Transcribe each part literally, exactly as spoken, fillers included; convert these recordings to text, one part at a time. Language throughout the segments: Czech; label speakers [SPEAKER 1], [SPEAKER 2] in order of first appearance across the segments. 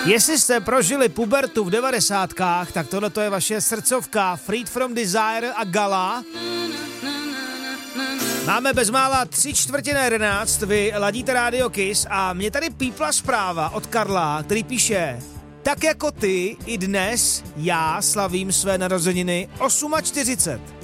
[SPEAKER 1] Jestli jste prožili pubertu v devadesátkách, tak tohle je vaše srdcovka Freed from Desire a Gala. Máme bezmála tři čtvrtě na jedenáct, vy ladíte Radio Kiss a mě tady pípla zpráva od Karla, který píše: tak jako ty, i dnes já slavím své narozeniny čtyřicet osm.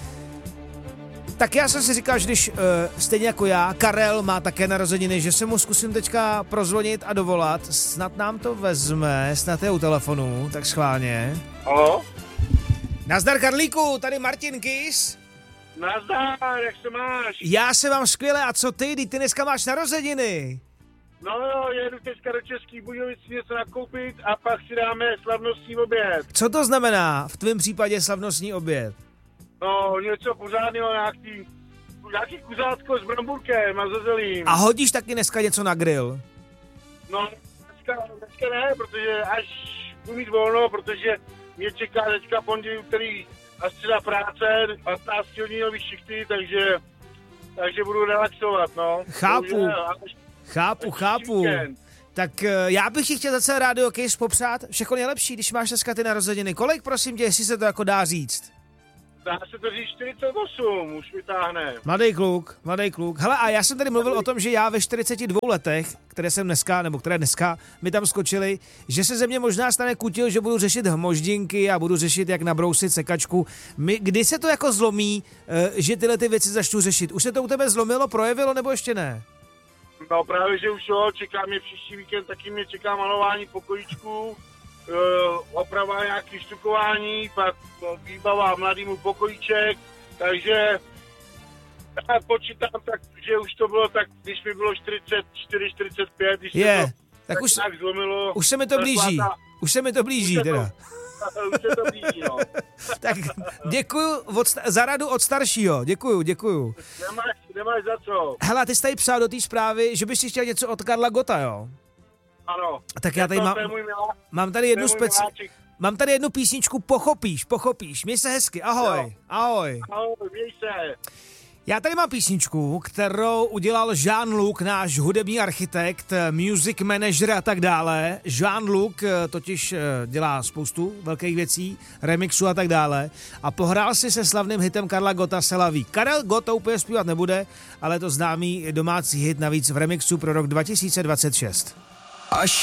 [SPEAKER 1] Tak já jsem si říkal, že když uh, stejně jako já, Karel má také narozeniny, že se mu zkusím teďka prozvonit a dovolat. Snad nám to vezme, snad je u telefonu, tak schválně.
[SPEAKER 2] Halo?
[SPEAKER 1] Nazdar Karlíku, tady Martin Kiss.
[SPEAKER 2] Nazdar, jak se máš?
[SPEAKER 1] Já se mám skvěle, a co ty, ty dneska máš narozeniny?
[SPEAKER 2] No jo, jedu teďka do Český Budějovic něco nakoupit a pak si dáme slavnostní oběd.
[SPEAKER 1] Co to znamená v tvém případě slavnostní oběd?
[SPEAKER 2] No, něco pořádného, nějaký, nějaký kuzátko s bramburkem a zezelím.
[SPEAKER 1] A hodíš taky dneska něco na grill?
[SPEAKER 2] No, dneska, dneska ne, protože až budu mít volno, protože mě čeká teďka pondělí, který a středa práce, patnáct hodinový šichty, takže, takže budu relaxovat, no.
[SPEAKER 1] Chápu,
[SPEAKER 2] až,
[SPEAKER 1] chápu,
[SPEAKER 2] až
[SPEAKER 1] chápu.
[SPEAKER 2] Víkend. Tak
[SPEAKER 1] já bych ti chtěl za celé Radio Kiss popřát všechno nejlepší, když máš dneska ty narozeniny. Kolik, prosím tě, jestli se to jako dá říct?
[SPEAKER 2] Dá se to říct čtyřicet osm, už vytáhne.
[SPEAKER 1] Mladý kluk, mladý kluk. Hele, a já jsem tady mluvil o tom, že já ve čtyřiceti dvou letech, které jsem dneska, nebo které dneska mi tam skočily, že se ze mě možná stane kutil, že budu řešit hmoždinky a budu řešit, jak nabrousit sekačku. My, kdy se to jako zlomí, že tyhle ty věci začnu řešit? Už se to u tebe zlomilo, projevilo, nebo ještě ne?
[SPEAKER 2] No právě, že už jo, čeká mě příští víkend, taky mě čeká malování pokojíčků, oprava nějaký štukování, pak výbava mladýmu pokojíček, takže já počítám tak, že už to bylo tak, když mi bylo čtyřicet čtyři čtyřicet pět, když
[SPEAKER 1] je,
[SPEAKER 2] se to
[SPEAKER 1] tak, tak už,
[SPEAKER 2] tak zlomilo.
[SPEAKER 1] Už se mi to blíží, ta, už se mi to blíží teda.
[SPEAKER 2] To, už se to blíží, no.
[SPEAKER 1] Tak děkuju od, za radu od staršího, děkuju, děkuju.
[SPEAKER 2] Nemáš, nemáš za co.
[SPEAKER 1] Hele, ty jsi tady psal do té zprávy, že bys si chtěl něco od Karla Gotta, jo?
[SPEAKER 2] Ano.
[SPEAKER 1] Tak já tady mám, mám tady jednu speci... Mám tady jednu písničku Pochopíš, pochopíš. Měj se hezky, ahoj,
[SPEAKER 2] jo.
[SPEAKER 1] ahoj.
[SPEAKER 2] Ahoj, měj se.
[SPEAKER 1] Já tady mám písničku, kterou udělal Jean-Luc, náš hudební architekt, music manager a tak dále. Jean-Luc totiž dělá spoustu velkých věcí, remixů a tak dále. A pohrál si se slavným hitem Karla Gotta Se la vie. Karel Gott to úplně zpívat nebude, ale to známý domácí hit navíc v remixu pro rok dva tisíce dvacet šest.
[SPEAKER 3] Až